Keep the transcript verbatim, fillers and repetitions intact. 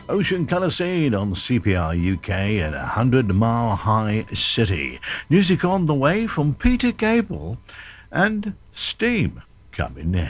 Ocean Colour Scene on C P R U K at one hundred Mile High City. Music on the way from Peter Gabriel and Steam coming next.